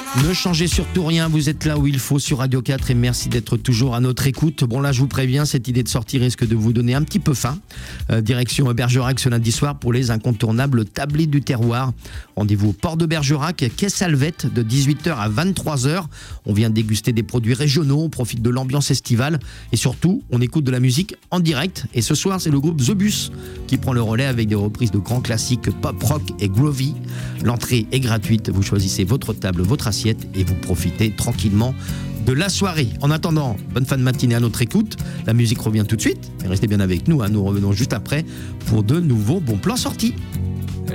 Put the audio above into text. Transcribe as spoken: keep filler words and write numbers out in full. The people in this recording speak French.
Ne changez surtout rien, vous êtes là où il faut sur Radio quatre et merci d'être toujours à notre écoute. Bon là je vous préviens, cette idée de sortie risque de vous donner un petit peu faim. Euh, direction Bergerac ce lundi soir pour les incontournables tablés du terroir. Rendez-vous au port de Bergerac, quai Salvette de dix-huit heures à vingt-trois heures. On vient déguster des produits régionaux, on profite de l'ambiance estivale et surtout on écoute de la musique en direct. Et ce soir c'est le groupe The Bus qui prend le relais avec des reprises de grands classiques pop, rock et groovy. L'entrée est gratuite, vous choisissez votre table, votre assiette et vous profitez tranquillement de la soirée. En attendant, bonne fin de matinée à notre écoute. La musique revient tout de suite. Et restez bien avec nous, hein. Nous revenons juste après pour de nouveaux bons plans sortis.